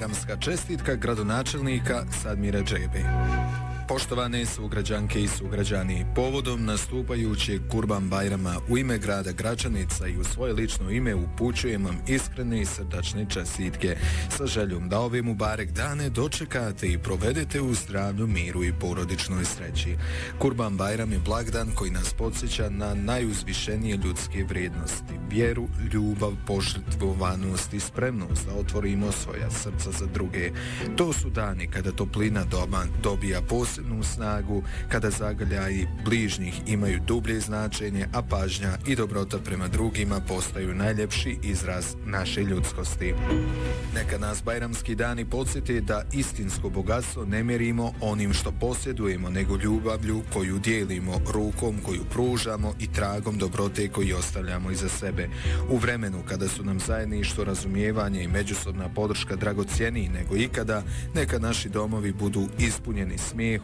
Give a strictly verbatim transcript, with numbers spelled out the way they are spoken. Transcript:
Bajramska čestitka gradonačelnika Sadmira Džebe. Poštovane sugrađanke i sugrađani, povodom nastupajućeg Kurban Bajrama u ime grada Gračanica i u svoje lično ime upućujem vam iskrene i srdačne čestitke sa željom da ove mubarek dane dočekate i provedete u zdravlju, miru i porodičnoj sreći. Kurban Bajram je blagdan koji nas podsjeća na najuzvišenije ljudske vrijednosti, vjeru, ljubav, požrtvovanost i spremnost da otvorimo svoja srca za druge. To su dani kada toplina doma dobija posebnu snagu, kada zagrljaji bližnjih imaju dublje značenje, a pažnja i dobrota prema drugima postaju najljepši izraz naše ljudskosti. Neka nas bajramski dani podsjete da istinsko bogatstvo ne mjerimo onim što posjedujemo, nego ljubavlju koju dijelimo, rukom koju pružamo i tragom dobrote koju ostavljamo iza sebe. U vremenu kada su nam zajedništvo, razumijevanje i međusobna podrška dragocjeniji nego ikada, neka naši domovi budu ispunjeni smijehom,